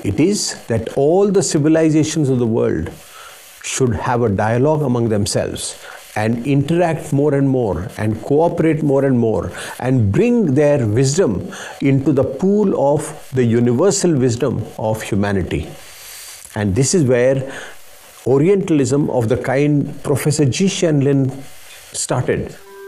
It is that all the civilizations of the world should have a dialogue among themselves and interact more and more and cooperate more and more and bring their wisdom into the pool of the universal wisdom of humanity. And this is where Orientalism of the kind Professor Ji Xianlin started.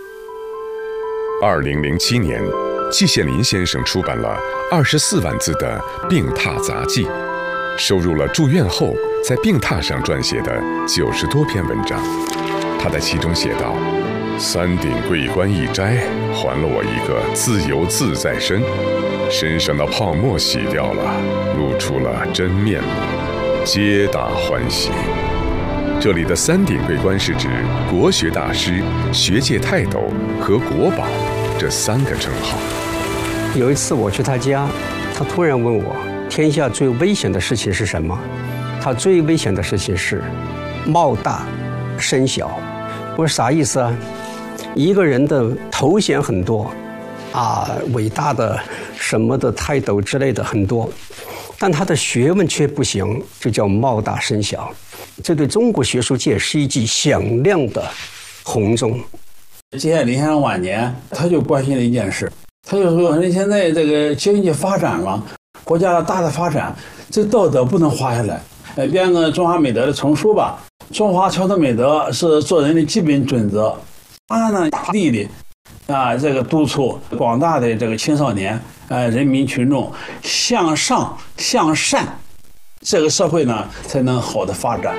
2007年，季羡林先生出版了24万字的《病榻杂记》，收入了住院后在病榻上撰写的90多篇文章。他在其中写道：“三顶桂冠一摘，还了我一个自由自在身，身上的泡沫洗掉了，露出了真面目，皆大欢喜。”这里的三顶桂冠是指国学大师、学界泰斗和国宝这3个称号。 有一次我去他家，他突然问我：“天下最危险的事情是什么？”他最危险的事情是貌大身小。我说啥意思啊？一个人的头衔很多啊，伟大的什么的泰斗之类的很多，但他的学问却不行，就叫貌大身小。这对中国学术界是一记响亮的红钟。 季羡林先生晚年，他就关心了一件事，他就说：“人现在这个经济发展了，国家的大的发展，这道德不能滑下来。编个中华美德的丛书吧。中华道德美德是做人的基本准则。他呢，大力的这个督促广大的这个青少年人民群众向上向善。”这个社会呢才能好的发展。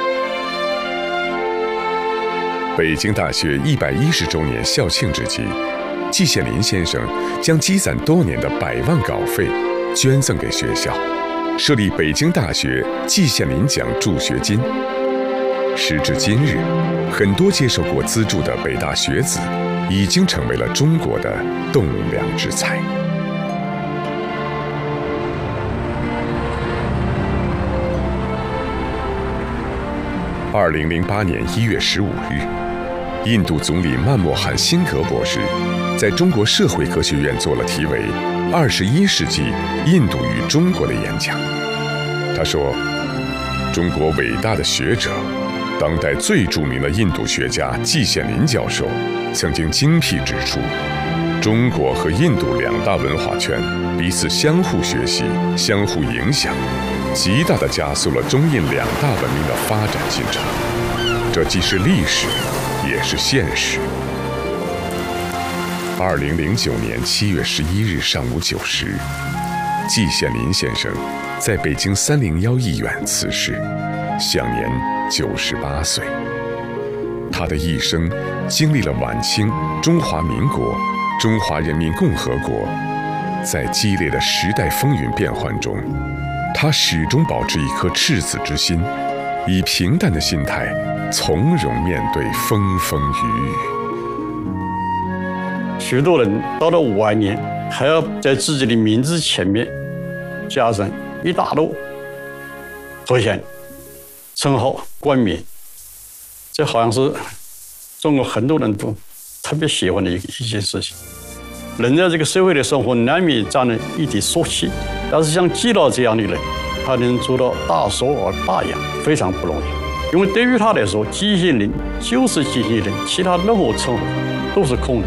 北京大学110周年校庆之际，季羡林先生将积攒多年的100万稿费捐赠给学校，设立北京大学季羡林奖助学金。时至今日，很多接受过资助的北大学子已经成为了中国的栋梁之才。2008年1月15日，印度总理曼莫罕辛格博士在中国社会科学院做了题为《21世纪印度与中国》的演讲。他说：“中国伟大的学者，当代最著名的印度学家季羡林教授曾经精辟指出，中国和印度2大文化圈彼此相互学习、相互影响，极大地加速了中印2大文明的发展进程。这既是历史，也是现实。” 2009年7月11日上午9时，季羡林先生在北京301医院辞世，享年98岁。他的一生经历了晚清、中华民国、中华人民共和国，在激烈的时代风云变幻中，他始终保持一颗赤子之心，以平淡的心态从容面对风风雨雨。 许多人到了晚年，还要在自己的名字前面加上一大摞头衔、称号、冠冕，这好像是中国很多人都特别喜欢的一件事情。人在这个社会的生活难免沾了一点俗气，但是像季老这样的人，他能做到大俗而大雅，非常不容易。因为对于他来说，季羡林就是季羡林，其他任何称号都是空的。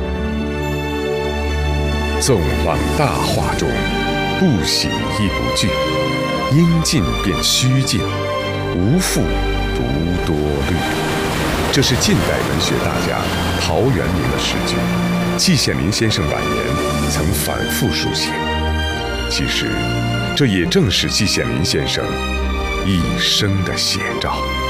纵朗大化中，不喜亦不惧，应尽便须尽，无复独多虑。这是近代文学大家陶渊明的诗句，季羡林先生晚年曾反复书写。其实，这也正是季羡林先生一生的写照。